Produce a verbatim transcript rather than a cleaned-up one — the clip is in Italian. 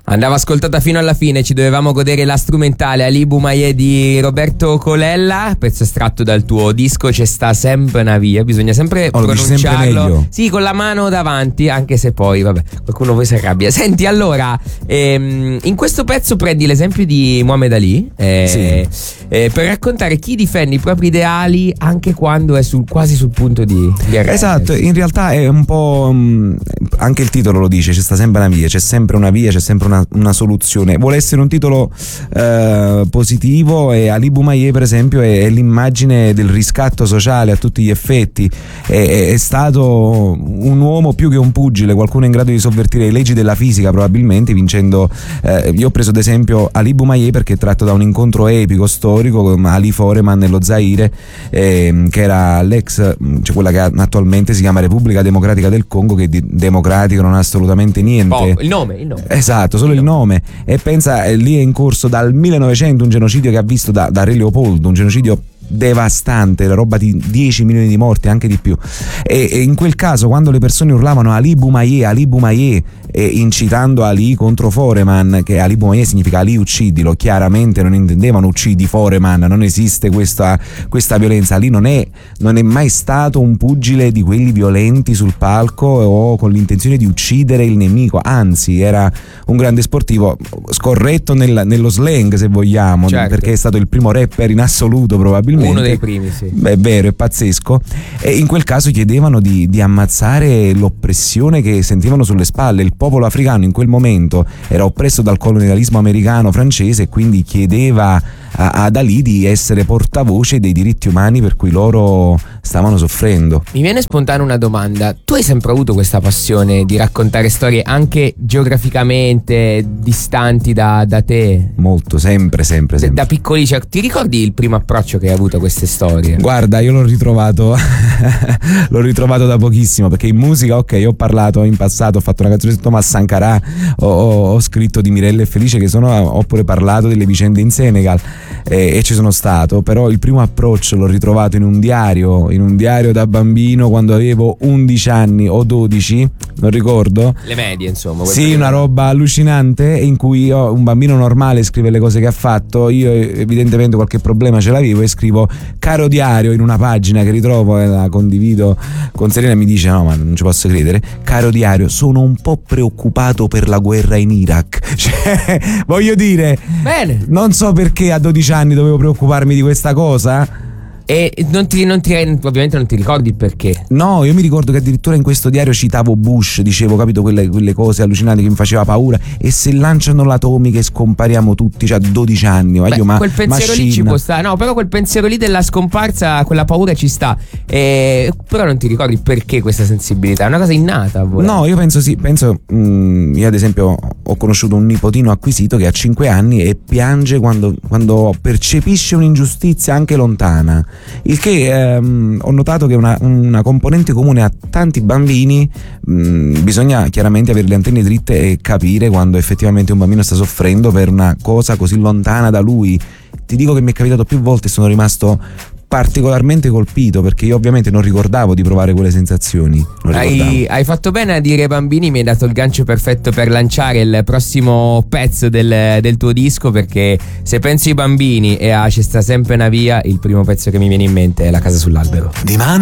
Andava ascoltata fino alla fine, ci dovevamo godere la strumentale Ali Boumaier di Roberto Colella, pezzo estratto dal tuo disco C'è sta sempre una via, bisogna sempre oh, pronunciarlo sempre sì, con la mano davanti, anche se poi vabbè, qualcuno poi si arrabbia. Senti, allora, ehm, in questo pezzo prendi l'esempio di Muhammad Ali eh, sì. eh, per raccontare chi difende i propri ideali anche quando è sul, quasi sul punto di, di arrendere. Esatto, in realtà è un po' mh, anche il titolo lo dice, c'è sta sempre una via, c'è sempre una via, c'è sempre una una soluzione. Vuole essere un titolo eh, positivo, e Ali Boumaier per esempio è, è l'immagine del riscatto sociale a tutti gli effetti. È, è stato un uomo più che un pugile, qualcuno in grado di sovvertire le leggi della fisica probabilmente vincendo. eh, io ho preso ad esempio Ali Boumaier perché è tratto da un incontro epico storico con Ali Foreman nello Zaire, eh, che era l'ex, cioè quella che attualmente si chiama Repubblica Democratica del Congo, che di democratico non ha assolutamente niente. Oh, il nome, il nome. Esatto, solo il nome. E pensa, eh, lì è in corso dal millenovecento un genocidio che ha visto da, da Re Leopoldo, un genocidio devastante, la roba di dieci milioni di morti, anche di più. E, e in quel caso, quando le persone urlavano Ali Boumaier, Ali Boumaier, e incitando Ali contro Foreman, che Ali Boumaier significa Ali uccidilo, chiaramente non intendevano uccidi Foreman, non esiste questa, questa violenza. Ali non è, non è mai stato un pugile di quelli violenti sul palco o con l'intenzione di uccidere il nemico, anzi era un grande sportivo, scorretto nel, nello slang se vogliamo, certo, perché è stato il primo rapper in assoluto probabilmente. Uno dei primi, sì. Beh, è vero, è pazzesco. E in quel caso chiedevano di, di ammazzare l'oppressione che sentivano sulle spalle. Il popolo africano in quel momento era oppresso dal colonialismo americano francese e quindi chiedeva a, ad Ali di essere portavoce dei diritti umani per cui loro stavano soffrendo. Mi viene spontanea una domanda: tu hai sempre avuto questa passione di raccontare storie anche geograficamente distanti da, da te? Molto, sempre, sempre, sempre. Da piccoli, cioè, ti ricordi il primo approccio che hai avuto a queste storie? Guarda, io l'ho ritrovato l'ho ritrovato da pochissimo, perché in musica, ok, ho parlato in passato, ho fatto una canzone su Thomas Sankara, ho, ho, ho scritto di Mirella e Felice, che sono, ho pure parlato delle vicende in Senegal, eh, e ci sono stato, però il primo approccio l'ho ritrovato in un diario, in un diario da bambino quando avevo undici anni o dodici, non ricordo. Le medie, insomma. Sì, una roba allucinante, in cui io, un bambino normale scrive le cose che ha fatto, io evidentemente qualche problema ce l'avevo e scrivo caro diario in una pagina che ritrovo e la condivido con Serena, e mi dice no, ma non ci posso credere, caro diario, sono un po' preoccupato per la guerra in Iraq. Cioè, voglio dire, bene, non so perché a dodici anni dovevo preoccuparmi di questa cosa. E non ti, non ti, ovviamente non ti ricordi il perché? No, io mi ricordo che addirittura in questo diario citavo Bush, dicevo, capito, quelle, quelle cose allucinanti che mi faceva paura. E se lanciano l'atomica e scompariamo tutti, cioè a dodici anni. Beh, io, ma, quel pensiero machine. lì ci può stare. No, però quel pensiero lì della scomparsa, quella paura ci sta. E, però non ti ricordi perché questa sensibilità? È una cosa innata a voi. No, io penso sì, penso mh, io ad esempio ho conosciuto un nipotino acquisito che ha cinque anni e piange quando, quando percepisce un'ingiustizia anche lontana. Il che ehm, ho notato che è una, una componente comune a tanti bambini. Mh, bisogna chiaramente avere le antenne dritte e capire quando effettivamente un bambino sta soffrendo per una cosa così lontana da lui. Ti dico che mi è capitato più volte e sono rimasto particolarmente colpito, perché io ovviamente non ricordavo di provare quelle sensazioni. Hai, hai fatto bene a dire bambini, mi hai dato il gancio perfetto per lanciare il prossimo pezzo del, del tuo disco, perché se pensi ai bambini e a C'è sta sempre una via, il primo pezzo che mi viene in mente è La casa sull'albero. Di mano